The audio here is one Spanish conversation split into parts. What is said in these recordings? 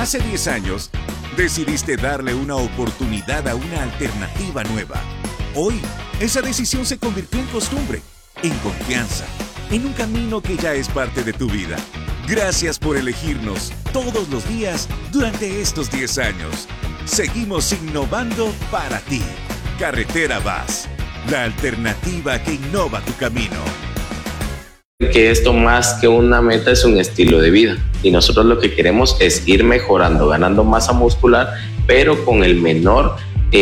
Hace 10 años, decidiste darle una oportunidad a una alternativa nueva. Hoy, esa decisión se convirtió en costumbre, en confianza, en un camino que ya es parte de tu vida. Gracias por elegirnos todos los días durante estos 10 años. Seguimos innovando para ti. Carretera VAS, la alternativa que innova tu camino. Que esto más que una meta es un estilo de vida y nosotros lo que queremos es ir mejorando, ganando masa muscular, pero con el menor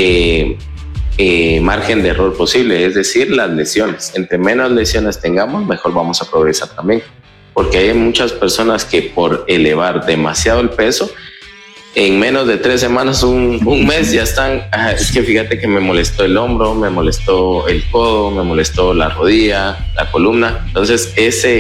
margen de error posible, es decir, las lesiones. Entre menos lesiones tengamos, mejor vamos a progresar también, porque hay muchas personas que por elevar demasiado el peso, en menos de 3 semanas, un mes ya están, es que fíjate que me molestó el hombro, me molestó el codo, me molestó la rodilla, la columna. Entonces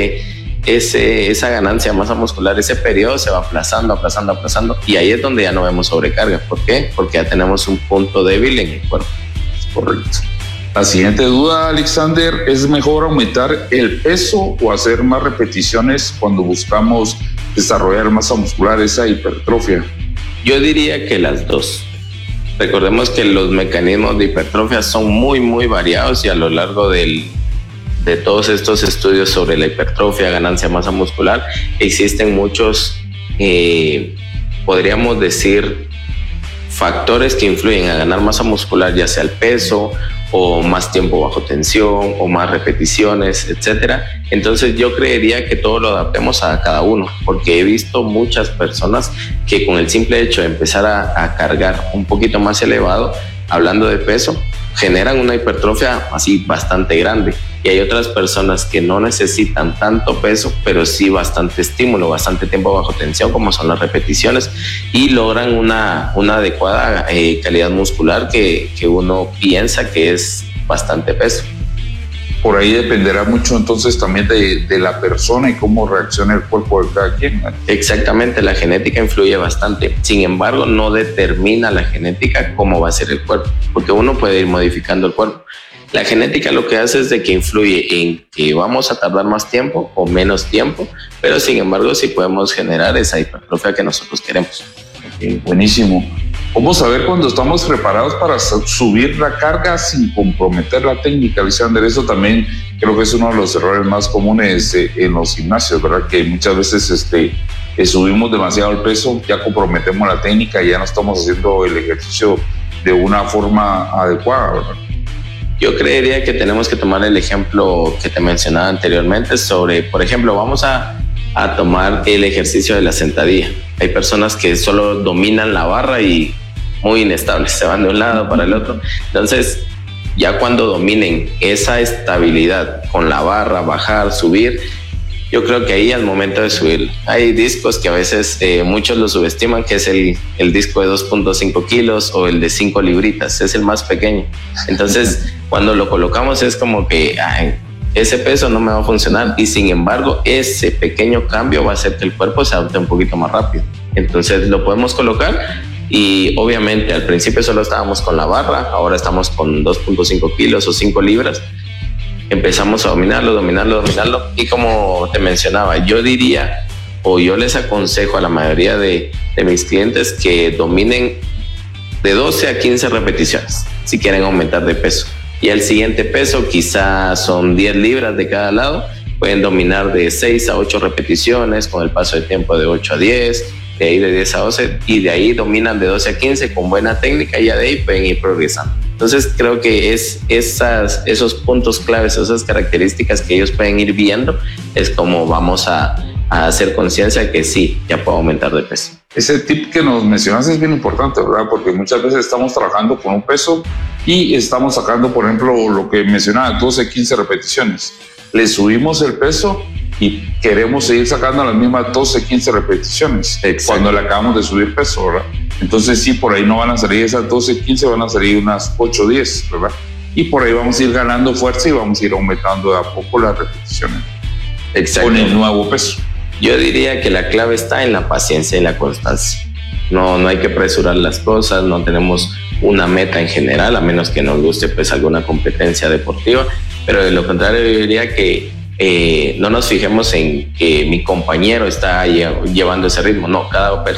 esa ganancia de masa muscular, ese periodo se va aplazando y ahí es donde ya no vemos sobrecarga. ¿Por qué? Porque ya tenemos un punto débil en el cuerpo. Correcto. La siguiente duda, Alexander, ¿es mejor aumentar el peso o hacer más repeticiones cuando buscamos desarrollar masa muscular, esa hipertrofia? Yo diría que las dos. Recordemos que los mecanismos de hipertrofia son muy, muy variados y a lo largo de todos estos estudios sobre la hipertrofia, ganancia de masa muscular, existen muchos, podríamos decir, factores que influyen a ganar masa muscular, ya sea el peso o más tiempo bajo tensión o más repeticiones, etcétera. Entonces yo creería que todo lo adaptemos a cada uno, porque he visto muchas personas que con el simple hecho de empezar a cargar un poquito más elevado, hablando de peso, generan una hipertrofia así bastante grande. Y hay otras personas que no necesitan tanto peso, pero sí bastante estímulo, bastante tiempo bajo tensión, como son las repeticiones, y logran una adecuada calidad muscular que uno piensa que es bastante peso. Por ahí dependerá mucho entonces también de la persona y cómo reacciona el cuerpo de cada quien. Exactamente, la genética influye bastante. Sin embargo, no determina la genética cómo va a ser el cuerpo, porque uno puede ir modificando el cuerpo. La genética lo que hace es de que influye en que vamos a tardar más tiempo o menos tiempo, pero sin embargo sí podemos generar esa hipertrofia que nosotros queremos. Okay, buenísimo. ¿Cómo saber cuando estamos preparados para subir la carga sin comprometer la técnica, Alexander? Eso también creo que es uno de los errores más comunes en los gimnasios, ¿verdad? Que muchas veces subimos demasiado el peso, ya comprometemos la técnica y ya no estamos haciendo el ejercicio de una forma adecuada, ¿verdad? Yo creería que tenemos que tomar el ejemplo que te mencionaba anteriormente sobre, por ejemplo, vamos a tomar el ejercicio de la sentadilla. Hay personas que solo dominan la barra y muy inestables, se van de un lado para el otro. Entonces, ya cuando dominen esa estabilidad con la barra, bajar, subir, yo creo que ahí al momento de subir, hay discos que a veces muchos lo subestiman, que es el disco de 2.5 kilos o el de 5 libritas, es el más pequeño. Entonces, cuando lo colocamos es como que ese peso no me va a funcionar, y sin embargo, ese pequeño cambio va a hacer que el cuerpo se adapte un poquito más rápido. Entonces, lo podemos colocar y obviamente al principio solo estábamos con la barra, ahora estamos con 2.5 kilos o 5 libras. Empezamos a dominarlo y como te mencionaba, yo diría o yo les aconsejo a la mayoría de mis clientes que dominen de 12 a 15 repeticiones si quieren aumentar de peso, y el siguiente peso quizás son 10 libras de cada lado, pueden dominar de 6 a 8 repeticiones con el paso de tiempo de 8 a 10, de ahí de 10 a 12, y de ahí dominan de 12 a 15 con buena técnica y ya de ahí pueden ir progresando. Entonces creo que es esos puntos claves, esas características que ellos pueden ir viendo, es como vamos a hacer conciencia de que sí, ya puedo aumentar de peso. Ese tip que nos mencionaste es bien importante, ¿verdad? Porque muchas veces estamos trabajando con un peso y estamos sacando, por ejemplo, lo que mencionaba, 12, 15 repeticiones. Le subimos el peso y queremos seguir sacando las mismas 12, 15 repeticiones. Exacto. Cuando le acabamos de subir peso, ¿verdad? Entonces sí, por ahí no van a salir esas 12, 15, van a salir unas 8, 10, ¿verdad? Y por ahí vamos a ir ganando fuerza y vamos a ir aumentando de a poco las repeticiones. Exacto. Con el nuevo peso. Yo diría que la clave está en la paciencia y la constancia. No hay que apresurar las cosas, no tenemos una meta en general, a menos que nos guste pues alguna competencia deportiva, pero de lo contrario yo diría que no nos fijemos en que mi compañero está llevando ese ritmo, no, cada persona